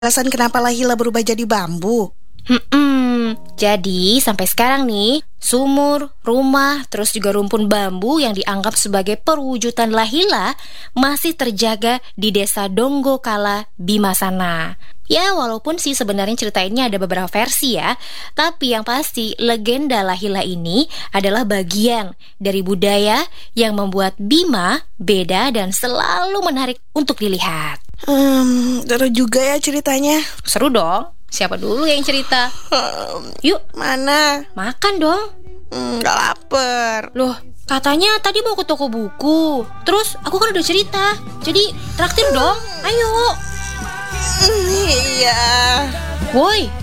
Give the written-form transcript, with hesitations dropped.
Alasan kenapa Lahila berubah jadi bambu? Jadi sampai sekarang nih, sumur, rumah, terus juga rumpun bambu yang dianggap sebagai perwujudan Lahila masih terjaga di desa Donggokala, Bima sana. Ya, walaupun sih sebenarnya cerita ini ada beberapa versi ya, tapi yang pasti legenda Lahila ini adalah bagian dari budaya yang membuat Bima beda dan selalu menarik untuk dilihat. Seru juga ya ceritanya. Seru dong. Siapa dulu yang cerita? Yuk, Mana? makan dong. Nggak lapar. Loh, katanya tadi mau ke toko buku. Terus aku kan udah cerita. Jadi traktir dong. Ayo. Iya. Woi,